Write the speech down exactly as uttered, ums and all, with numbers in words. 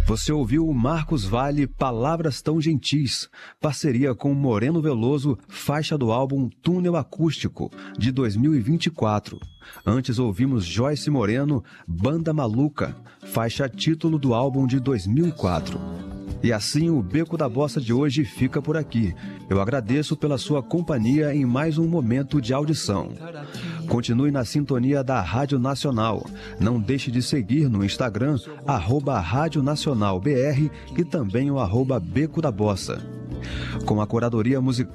Você ouviu o Marcos Valle, Palavras Tão Gentis, parceria com Moreno Veloso, faixa do álbum Túnel Acústico, de dois mil e vinte e quatro. Antes ouvimos Joyce Moreno, Banda Maluca, faixa título do álbum de dois mil e quatro. E assim o Beco da Bossa de hoje fica por aqui. Eu agradeço pela sua companhia em mais um momento de audição. Continue na sintonia da Rádio Nacional. Não deixe de seguir no Instagram, arroba Rádio Nacional B R e também o arroba Beco da Bossa. Com a curadoria musical